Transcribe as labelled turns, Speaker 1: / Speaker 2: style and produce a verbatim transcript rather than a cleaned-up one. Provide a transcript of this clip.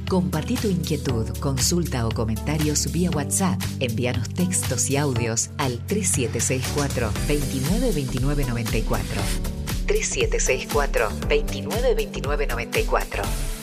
Speaker 1: Compartí tu inquietud, consulta o comentarios vía WhatsApp. Envíanos textos y audios al tres siete seis cuatro, dos nueve dos nueve nueve cuatro. tres siete seis cuatro, dos nueve dos nueve nueve cuatro.